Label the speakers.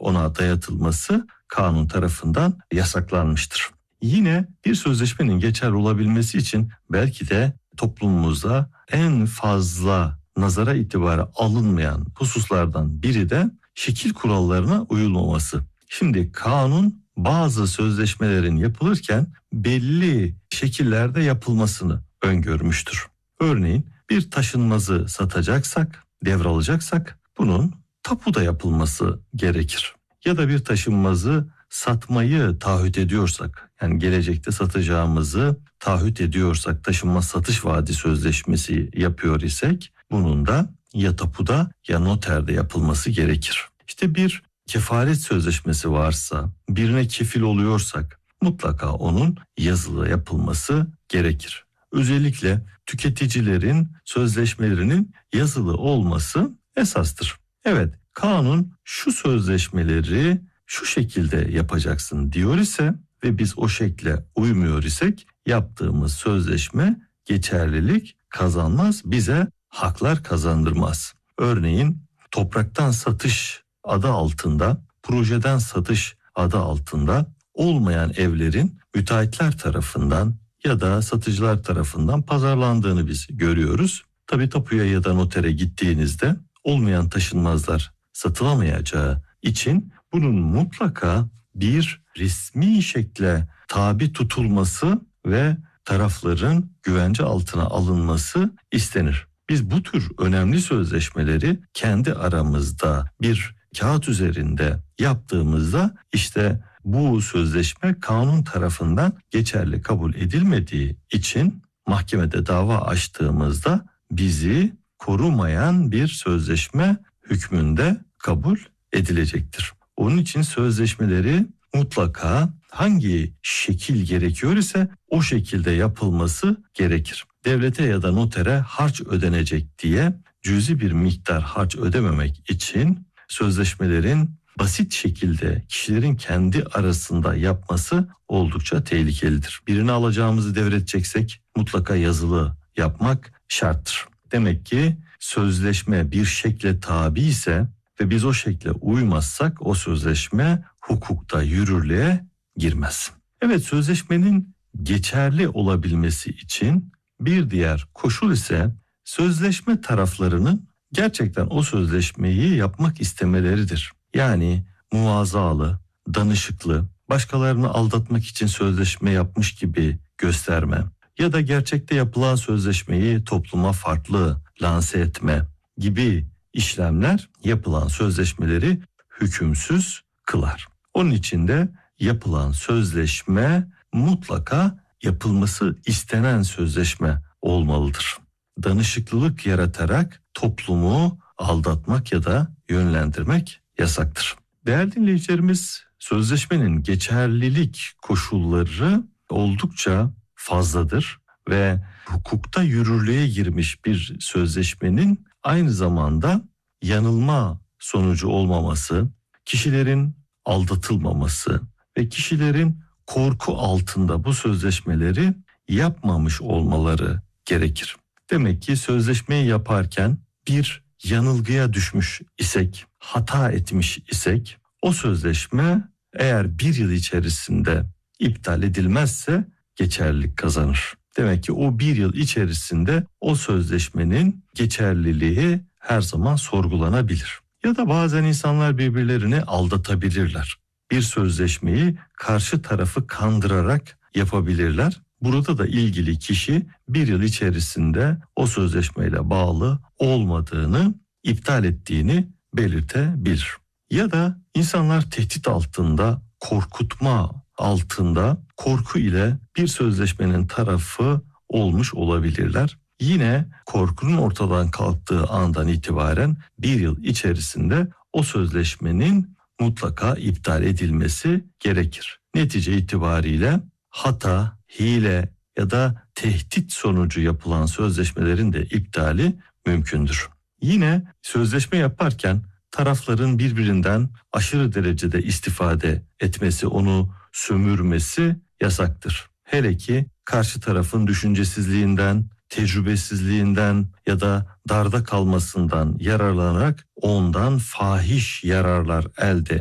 Speaker 1: ona dayatılması kanun tarafından yasaklanmıştır. Yine bir sözleşmenin geçerli olabilmesi için belki de toplumumuzda en fazla nazara itibarı alınmayan hususlardan biri de şekil kurallarına uyulmaması. Şimdi kanun bazı sözleşmelerin yapılırken belli şekillerde yapılmasını öngörmüştür. Örneğin bir taşınmazı satacaksak, devralacaksak bunun tapuda yapılması gerekir. Ya da bir taşınmazı satmayı taahhüt ediyorsak, yani gelecekte satacağımızı taahhüt ediyorsak, taşınmaz satış vaadi sözleşmesi yapıyor isek bunun da ya tapuda ya noterde yapılması gerekir. İşte bir kefalet sözleşmesi varsa, birine kefil oluyorsak mutlaka onun yazılı yapılması gerekir. Özellikle tüketicilerin sözleşmelerinin yazılı olması esastır. Evet, kanun şu sözleşmeleri şu şekilde yapacaksın diyor ise ve biz o şekle uymuyor isek yaptığımız sözleşme geçerlilik kazanmaz, bize haklar kazandırmaz. Örneğin topraktan satış adı altında, projeden satış adı altında olmayan evlerin müteahhitler tarafından ya da satıcılar tarafından pazarlandığını biz görüyoruz. Tabii tapuya ya da notere gittiğinizde olmayan taşınmazlar satılamayacağı için bunun mutlaka bir resmi şekle tabi tutulması ve tarafların güvence altına alınması istenir. Biz bu tür önemli sözleşmeleri kendi aramızda bir kağıt üzerinde yaptığımızda işte bu sözleşme kanun tarafından geçerli kabul edilmediği için mahkemede dava açtığımızda bizi korumayan bir sözleşme hükmünde kabul edilecektir. Onun için sözleşmeleri mutlaka hangi şekil gerekiyor ise o şekilde yapılması gerekir. Devlete ya da notere harç ödenecek diye cüzi bir miktar harç ödememek için sözleşmelerin basit şekilde kişilerin kendi arasında yapması oldukça tehlikelidir. Birini alacağımızı devredeceksek mutlaka yazılı yapmak şarttır. Demek ki sözleşme bir şekle tabi ise ve biz o şekle uymazsak o sözleşme hukukta yürürlüğe girmez. Evet, sözleşmenin geçerli olabilmesi için bir diğer koşul ise sözleşme taraflarının gerçekten o sözleşmeyi yapmak istemeleridir. Yani muvazalı, danışıklı, başkalarını aldatmak için sözleşme yapmış gibi gösterme ya da gerçekte yapılan sözleşmeyi topluma farklı lanse etme gibi işlemler yapılan sözleşmeleri hükümsüz kılar. Onun için de yapılan sözleşme mutlaka yapılması istenen sözleşme olmalıdır. Danışıklılık yaratarak toplumu aldatmak ya da yönlendirmek yasaktır. Değerli dinleyicilerimiz, sözleşmenin geçerlilik koşulları oldukça fazladır ve hukukta yürürlüğe girmiş bir sözleşmenin aynı zamanda yanılma sonucu olmaması, kişilerin aldatılmaması ve kişilerin korku altında bu sözleşmeleri yapmamış olmaları gerekir. Demek ki sözleşmeyi yaparken bir yanılgıya düşmüş isek, hata etmiş isek o sözleşme eğer bir yıl içerisinde iptal edilmezse geçerlilik kazanır. Demek ki o bir yıl içerisinde o sözleşmenin geçerliliği her zaman sorgulanabilir. Ya da bazen insanlar birbirlerini aldatabilirler. Bir sözleşmeyi karşı tarafı kandırarak yapabilirler. Burada da ilgili kişi bir yıl içerisinde o sözleşmeyle bağlı olmadığını, iptal ettiğini belirtebilir. Ya da insanlar tehdit altında, korkutma altında, korku ile bir sözleşmenin tarafı olmuş olabilirler. Yine korkunun ortadan kalktığı andan itibaren bir yıl içerisinde o sözleşmenin mutlaka iptal edilmesi gerekir. Netice itibariyle hata, hile ya da tehdit sonucu yapılan sözleşmelerin de iptali mümkündür. Yine sözleşme yaparken tarafların birbirinden aşırı derecede istifade etmesi, onu sömürmesi yasaktır. Hele ki karşı tarafın düşüncesizliğinden, tecrübesizliğinden ya da darda kalmasından yararlanarak ondan fahiş yararlar elde